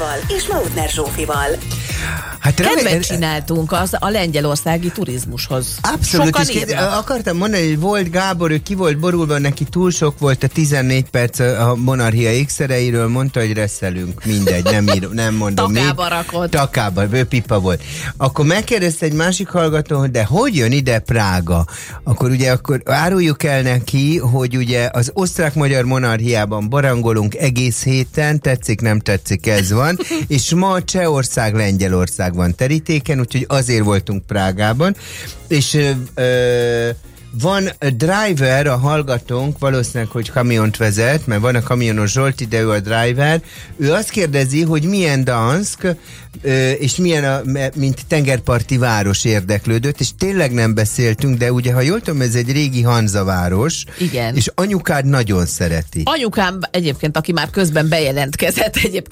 Andrával és Mautner Zsófival. Hát kedvet csináltunk a lengyelországi turizmushoz. Abszolút, és akartam mondani, hogy volt Gábor, ő ki volt borulva, neki túl sok volt a 14 perc a Monarchia X-ereiről, mondta, hogy reszelünk, mindegy, nem mondom. Takába rakott. Takába, pipa volt. Akkor megkérdezte egy másik hallgató, hogy de hogy jön ide Prága? Akkor áruljuk el neki, hogy ugye az osztrák-magyar monarchiában barangolunk egész héten, tetszik, nem tetszik, ez van, és ma Csehország, Lengyelország van terítéken, úgyhogy azért voltunk Prágában, és van a driver, a hallgatónk, valószínűleg, hogy kamiont vezet, mert van a kamionos Zsolti, de ő a driver, ő azt kérdezi, hogy milyen Danszk, és milyen, mint tengerparti város érdeklődött, és tényleg nem beszéltünk, de ugye, ha jól tudom, ez egy régi Hanza-város, igen. És anyukád nagyon szereti. Anyukám egyébként, aki már közben bejelentkezett, egyébként